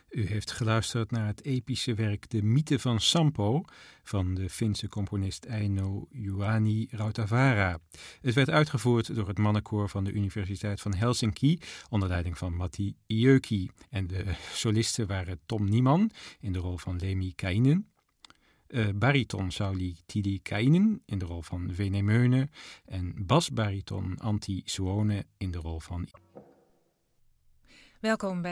U heeft geluisterd naar het epische werk De Mythe van Sampo van de Finse componist Eino Juhani Rautavaara. Het werd uitgevoerd door het mannenkoor van de Universiteit van Helsinki onder leiding van Matti Iöki. En de solisten waren Tom Nieman in de rol van Lemmy Kainen, bariton Sauli Tiilikainen in de rol van Venemeune en basbariton Antti Suone in de rol van... Welkom bij